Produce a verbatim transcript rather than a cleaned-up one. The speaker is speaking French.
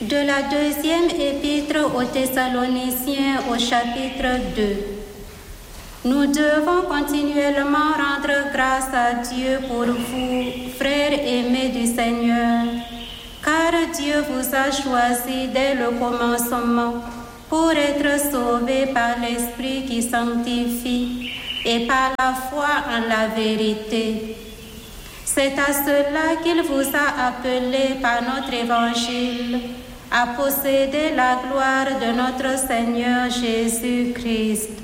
De la deuxième épître aux Thessaloniciens au chapitre deux. Nous devons continuellement rendre grâce à Dieu pour vous, frères aimés du Seigneur, car Dieu vous a choisis dès le commencement pour être sauvés par l'Esprit qui sanctifie et par la foi en la vérité. C'est à cela qu'il vous a appelés par notre évangile à posséder la gloire de notre Seigneur Jésus-Christ.